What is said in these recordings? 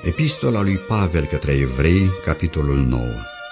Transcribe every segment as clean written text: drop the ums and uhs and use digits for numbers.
Epistola lui Pavel către Evrei, capitolul 9.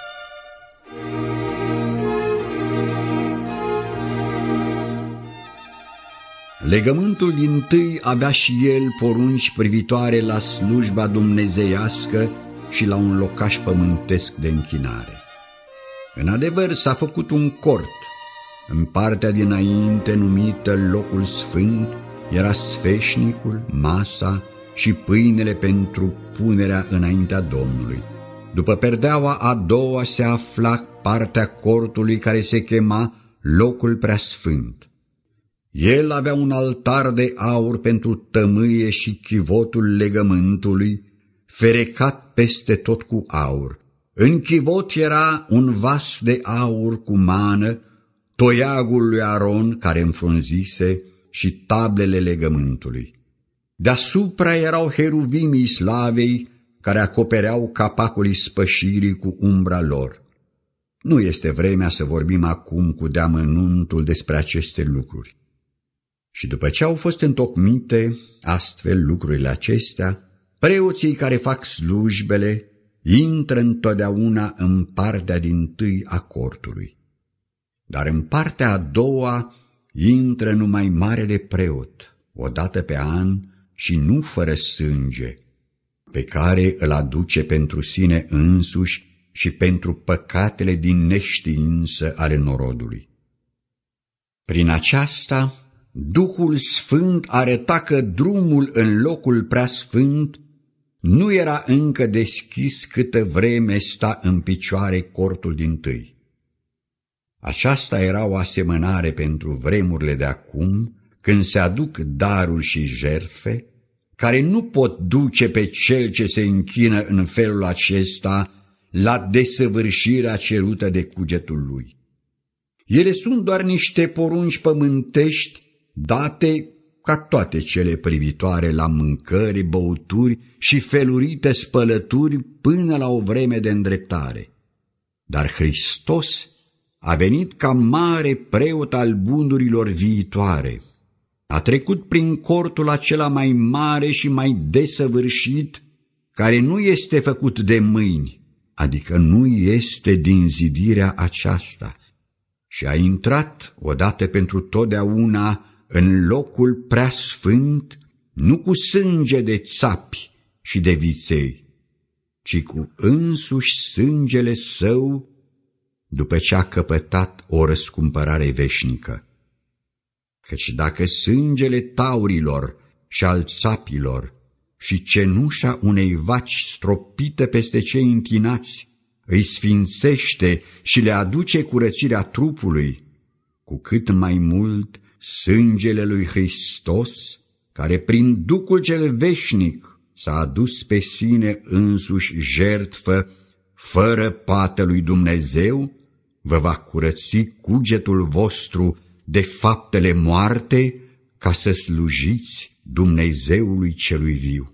Legământul dintâi avea și el porunci privitoare la slujba dumnezeiască și la un locaș pământesc de închinare. În adevăr s-a făcut un cort. În partea dinainte numită locul sfânt era sfeșnicul, masa și pâinele pentru punerea înaintea Domnului. După perdeaua a doua se afla partea cortului care se chema locul preasfânt. El avea un altar de aur pentru tămâie și chivotul legământului, ferecat peste tot cu aur. În chivot era un vas de aur cu mană, toiagul lui Aron care înfrunzise și tablele legământului. Deasupra erau heruvimii slavei care acopereau capacul ispășirii cu umbra lor. Nu este vremea să vorbim acum cu deamănuntul despre aceste lucruri. Și după ce au fost întocmite astfel lucrurile acestea, preoții care fac slujbele intră întotdeauna în partea dintâi a cortului. Dar în partea a doua intră numai marele preot, o dată pe an și nu fără sânge, pe care îl aduce pentru sine însuși și pentru păcatele din neștiință ale norodului. Prin aceasta, Duhul Sfânt arăta că drumul în locul preasfânt nu era încă deschis câtă vreme sta în picioare cortul dintâi. Aceasta era o asemănare pentru vremurile de acum, când se aduc daruri și jertfe, care nu pot duce pe cel ce se închină în felul acesta la desăvârșirea cerută de cugetul lui. Ele sunt doar niște porunci pământești date ca toate cele privitoare la mâncări, băuturi și felurite spălături până la o vreme de îndreptare. Dar Hristos a venit ca mare preot al bunurilor viitoare. A trecut prin cortul acela mai mare și mai desăvârșit, care nu este făcut de mâini, adică nu este din zidirea aceasta, și a intrat odată pentru totdeauna în locul preasfânt, nu cu sânge de țapi și de viței, ci cu însuși sângele său, după ce a căpătat o răscumpărare veșnică. Căci dacă sângele taurilor și al țapilor și cenușa unei vaci stropită peste cei închinați îi sfințește și le aduce curățirea trupului, cu cât mai mult sângele lui Hristos, care prin Duhul cel veșnic s-a adus pe sine însuși jertfă fără pată lui Dumnezeu, vă va curăți cugetul vostru de faptele moarte, ca să slujiți Dumnezeului celui viu.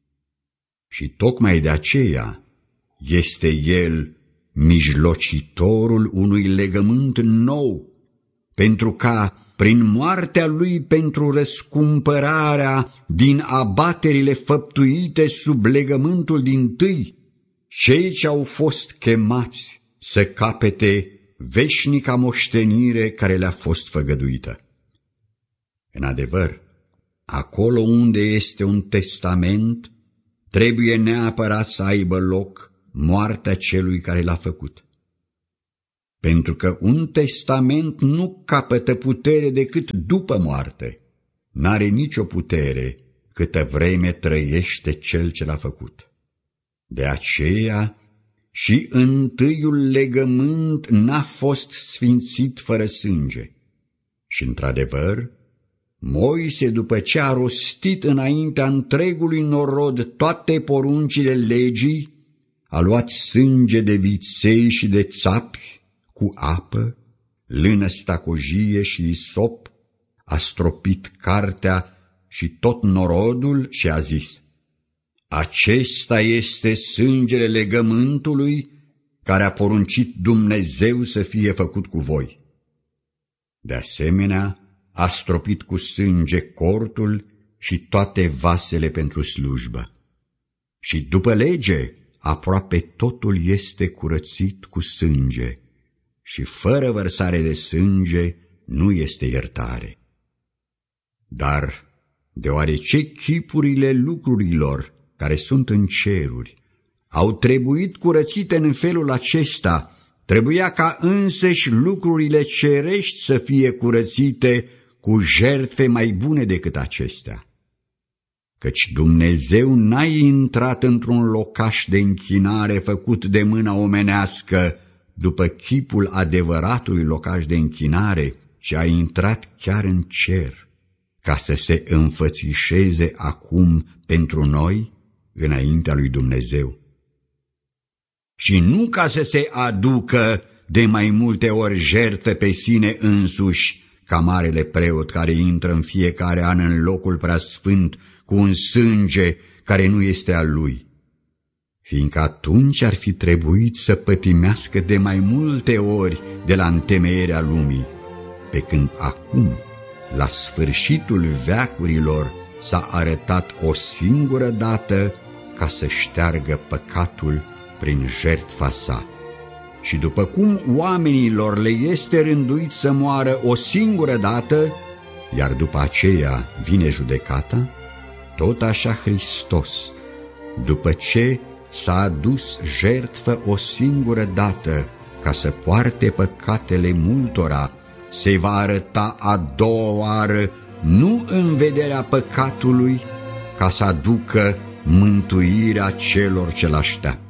Și tocmai de aceea este El mijlocitorul unui legământ nou, pentru ca, prin moartea Lui pentru răscumpărarea din abaterile făptuite sub legământul dintâi, cei ce au fost chemați să capete veșnica moștenire care le-a fost făgăduită. În adevăr, acolo unde este un testament, trebuie neapărat să aibă loc moartea celui care l-a făcut. Pentru că un testament nu capătă putere decât după moarte, n-are nicio putere câtă vreme trăiește cel ce l-a făcut. De aceea, și întâiul legământ n-a fost sfințit fără sânge. Și, într-adevăr, Moise, după ce a rostit înaintea întregului norod toate poruncile legii, a luat sânge de viței și de țapi cu apă, lână stacojie și isop, a stropit cartea și tot norodul și a zis: acesta este sângele legământului care a poruncit Dumnezeu să fie făcut cu voi. De asemenea, a stropit cu sânge cortul și toate vasele pentru slujbă. și după lege aproape totul este curățit cu sânge și fără vărsare de sânge nu este iertare. Dar deoarece chipurile lucrurilor care sunt în ceruri au trebuit curățite în felul acesta, trebuia ca însăși lucrurile cerești să fie curățite cu jertfe mai bune decât acestea. Căci Dumnezeu n-a intrat într-un locaș de închinare făcut de mâna omenească după chipul adevăratului locaș de închinare, ci a intrat chiar în cer, ca să se înfățișeze acum pentru noi înaintea lui Dumnezeu. Și nu ca să se aducă de mai multe ori jertfe pe sine însuși, ca marele preot care intră în fiecare an în locul preasfânt cu un sânge care nu este al lui, fiindcă atunci ar fi trebuit să pătimească de mai multe ori de la întemeierea lumii, pe când acum, la sfârșitul veacurilor, s-a arătat o singură dată ca să șteargă păcatul prin jertfa sa. Și după cum oamenilor le este rânduit să moară o singură dată, iar după aceea vine judecata, tot așa Hristos, după ce s-a adus jertfă o singură dată ca să poarte păcatele multora, se va arăta a doua oară, nu în vederea păcatului, ca să aducă mântuirea celor ce-l așteaptă.